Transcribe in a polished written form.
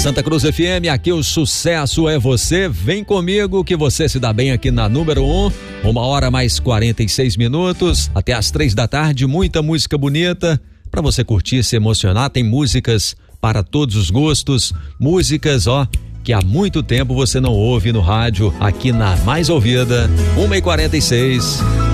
Santa Cruz FM, aqui o sucesso é você. Vem comigo que você se dá bem aqui na número 1. 1h mais 46 minutos, até às 3 da tarde, muita música bonita para você curtir, se emocionar. Tem músicas para todos os gostos, músicas, que há muito tempo você não ouve no rádio, aqui na mais ouvida, 1h46.